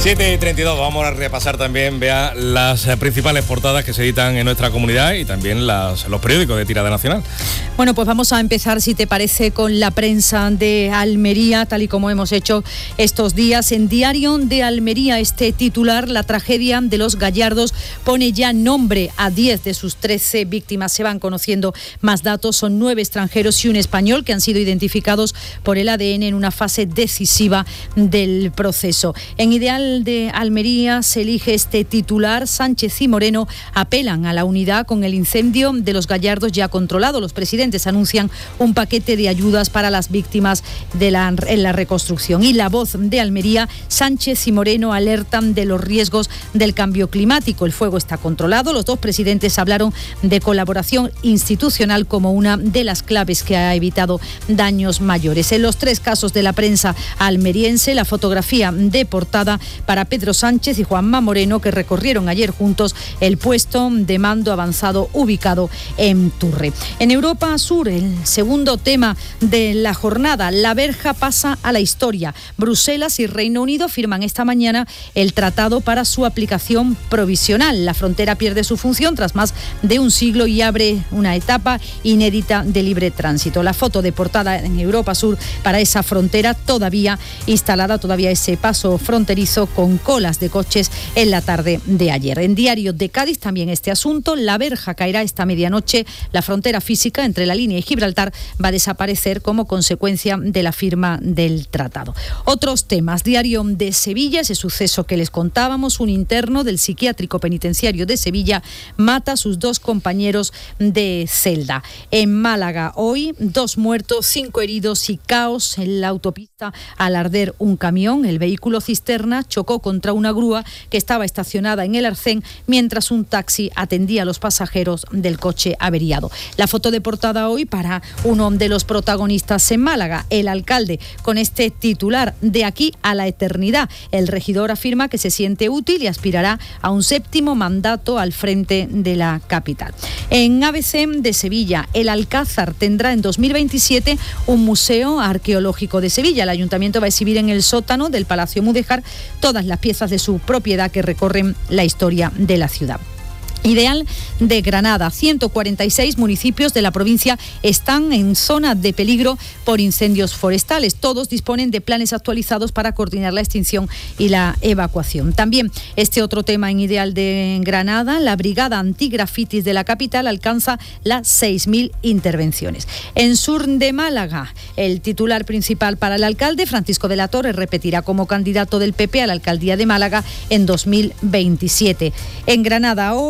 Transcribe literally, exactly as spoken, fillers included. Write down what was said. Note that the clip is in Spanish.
siete y treinta y dos, vamos a repasar también, vea, las principales portadas que se editan en nuestra comunidad y también las, los periódicos de tirada nacional. Bueno, pues vamos a empezar, si te parece, con la prensa de Almería, tal y como hemos hecho estos días. En Diario de Almería, este titular: la tragedia de los Gallardos pone ya nombre a diez de sus trece víctimas. Se van conociendo más datos, son nueve extranjeros y un español que han sido identificados por el A D N en una fase decisiva del proceso. En Ideal de Almería se elige este titular: Sánchez y Moreno apelan a la unidad con el incendio de los Gallardos ya controlado. Los presidentes anuncian un paquete de ayudas para las víctimas de la, en la reconstrucción. Y La Voz de Almería: Sánchez y Moreno alertan de los riesgos del cambio climático. El fuego está controlado. Los dos presidentes hablaron de colaboración institucional como una de las claves que ha evitado daños mayores. En los tres casos de la prensa almeriense, la fotografía de portada para Pedro Sánchez y Juanma Moreno, que recorrieron ayer juntos el puesto de mando avanzado ubicado en Turre. En Europa Sur, el segundo tema de la jornada: la verja pasa a la historia. Bruselas y Reino Unido firman esta mañana el tratado para su aplicación provisional. La frontera pierde su función tras más de un siglo y abre una etapa inédita de libre tránsito. La foto de portada en Europa Sur para esa frontera todavía instalada, todavía ese paso fronterizo con colas de coches en la tarde de ayer. En Diario de Cádiz también este asunto: la verja caerá esta medianoche. La frontera física entre la línea y Gibraltar va a desaparecer como consecuencia de la firma del tratado. Otros temas: Diario de Sevilla, ese suceso que les contábamos: un interno del psiquiátrico penitenciario de Sevilla mata a sus dos compañeros de celda. En Málaga hoy, dos muertos, cinco heridos y caos en la autopista al arder un camión. El vehículo cisterna chocó contra una grúa que estaba estacionada en el arcén mientras un taxi atendía a los pasajeros del coche averiado. La foto de portada hoy para uno de los protagonistas en Málaga, el alcalde, con este titular: de aquí a la eternidad. El regidor afirma que se siente útil y aspirará a un séptimo mandato al frente de la capital. En A B C de Sevilla, el Alcázar tendrá en dos mil veintisiete un museo arqueológico de Sevilla. El ayuntamiento va a exhibir en el sótano del Palacio Mudéjar todas las piezas de su propiedad que recorren la historia de la ciudad. Ideal de Granada: ciento cuarenta y seis municipios de la provincia están en zona de peligro por incendios forestales. Todos disponen de planes actualizados para coordinar la extinción y la evacuación. También este otro tema en Ideal de Granada: la brigada antigrafitis de la capital alcanza las seis mil intervenciones. En Sur de Málaga, el titular principal para el alcalde: Francisco de la Torre repetirá como candidato del P P a la alcaldía de Málaga en dos mil veintisiete. En Granada hoy